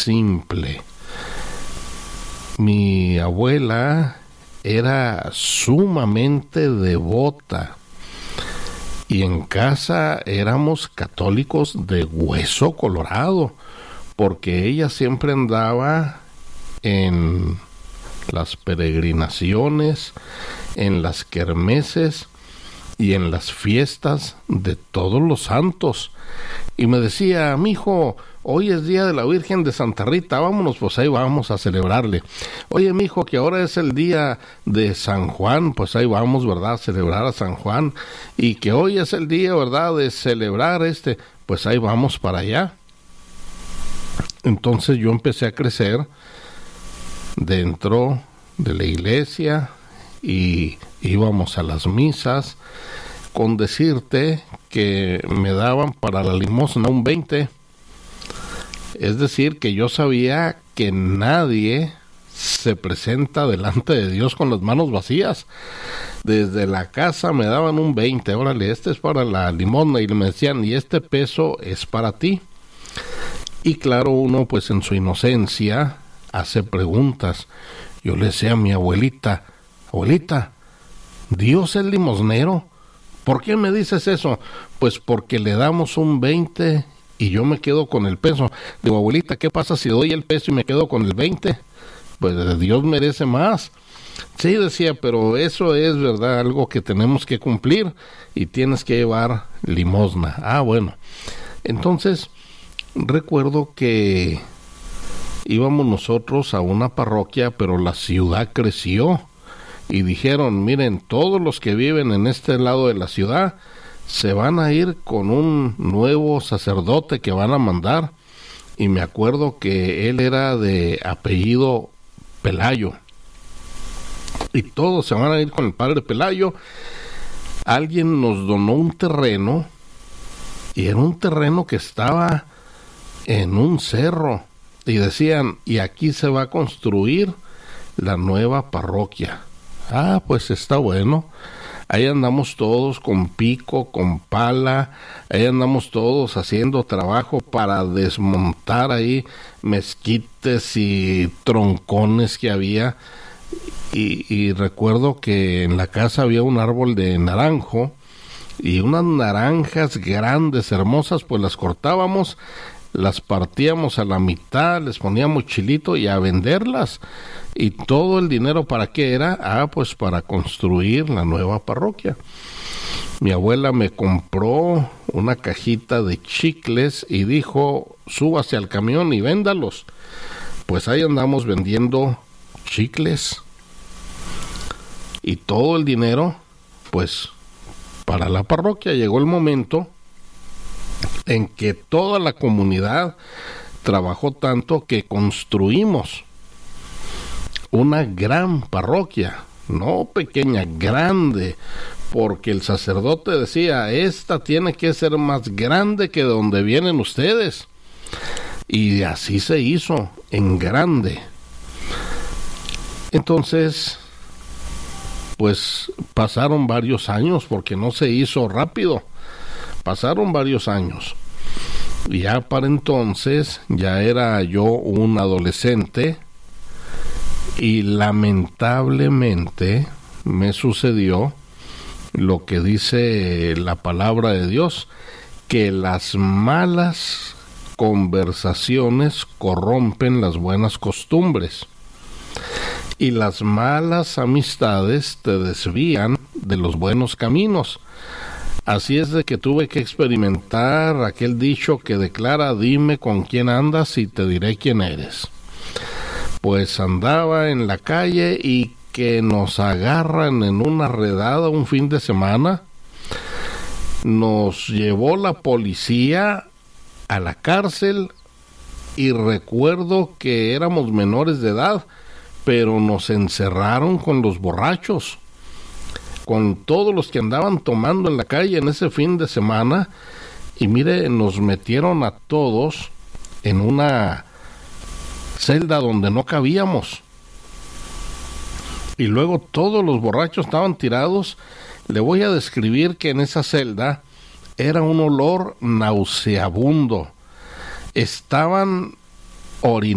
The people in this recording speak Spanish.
simple. Mi abuela era sumamente devota y en casa éramos católicos de hueso colorado, porque ella siempre andaba en las peregrinaciones, en las kermeses y en las fiestas de todos los santos. Y me decía: mijo, hoy es día de la Virgen de Santa Rita, vámonos, pues ahí vamos a celebrarle. Oye, mijo, que ahora es el día de San Juan, pues ahí vamos, ¿verdad?, a celebrar a San Juan. Y que hoy es el día, ¿verdad?, de celebrar pues ahí vamos para allá. Entonces yo empecé a crecer dentro de la iglesia y íbamos a las misas, con decirte que me daban para la limosna un 20. Es decir, que yo sabía que nadie se presenta delante de Dios con las manos vacías. Desde la casa me daban un 20, órale, este es para la limosna, y me decían: y este peso es para ti. Y claro, uno pues en su inocencia hace preguntas. Yo le decía a mi abuelita: abuelita, ¿Dios es limosnero? ¿Por qué me dices eso? Pues porque le damos un 20 y yo me quedo con el peso. Digo: abuelita, ¿qué pasa si doy el peso y me quedo con el 20? Pues Dios merece más. Sí, decía, pero eso es, ¿verdad?, algo que tenemos que cumplir y tienes que llevar limosna. Ah, bueno. Entonces, recuerdo que íbamos nosotros a una parroquia, pero la ciudad creció. Y dijeron: miren, todos los que viven en este lado de la ciudad se van a ir con un nuevo sacerdote que van a mandar. Y me acuerdo que él era de apellido Pelayo. Y todos se van a ir con el padre Pelayo. Alguien nos donó un terreno, y era un terreno que estaba en un cerro. Y decían: y aquí se va a construir la nueva parroquia. Ah, pues está bueno. Ahí andamos todos con pico, con pala, ahí andamos todos haciendo trabajo para desmontar ahí mezquites y troncones que había. Y recuerdo que en la casa había un árbol de naranjo y unas naranjas grandes, hermosas, pues las cortábamos, las partíamos a la mitad, les poníamos chilito y a venderlas. ¿Y todo el dinero para qué era? Ah, pues para construir la nueva parroquia. Mi abuela me compró una cajita de chicles y dijo: súbase al camión y véndalos. Pues ahí andamos vendiendo chicles. Y todo el dinero, pues, para la parroquia. Llegó el momento en que toda la comunidad trabajó tanto que construimos una gran parroquia, no pequeña, grande, porque el sacerdote decía: esta tiene que ser más grande que donde vienen ustedes. Y así se hizo, en grande. Entonces, pues pasaron varios años, porque no se hizo rápido. Pasaron varios años. Y ya para entonces, ya era yo un adolescente, y lamentablemente me sucedió lo que dice la palabra de Dios, que las malas conversaciones corrompen las buenas costumbres, y las malas amistades te desvían de los buenos caminos. Así es de que tuve que experimentar aquel dicho que declara: dime con quién andas y te diré quién eres. Pues andaba en la calle y que nos agarran en una redada un fin de semana. Nos llevó la policía a la cárcel y recuerdo que éramos menores de edad, pero nos encerraron con los borrachos, con todos los que andaban tomando en la calle en ese fin de semana. Y mire, nos metieron a todos en una celda donde no cabíamos, y luego todos los borrachos estaban tirados. Le voy a describir que en esa celda era un olor nauseabundo. Estaban orinando